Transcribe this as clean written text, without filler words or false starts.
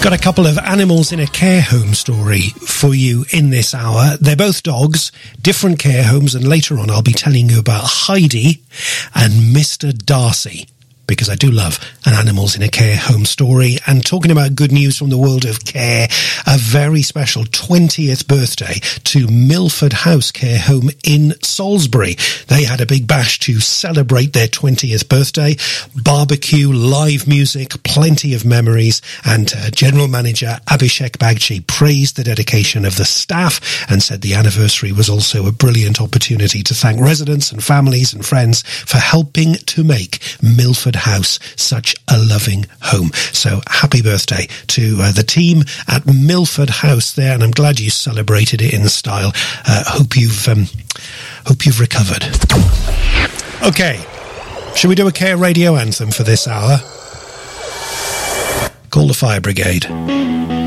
Got a couple of animals in a care home story for you in this hour. They're both dogs, different care homes, and later on I'll be telling you about Heidi and Mr. Darcy, because I do love an animals in a care home story. And talking about good news from the world of care, a very special 20th birthday to Milford House Care Home in Salisbury. They had a big bash to celebrate their 20th birthday. Barbecue, live music, plenty of memories. And General Manager Abhishek Bagchi praised the dedication of the staff and said the anniversary was also a brilliant opportunity to thank residents and families and friends for helping to make Milford House such a loving home. So happy birthday to the team at Milford House there, and I'm glad you celebrated it in style. Hope you've recovered. Okay, shall we do a Care Radio anthem for this hour? Call the fire brigade.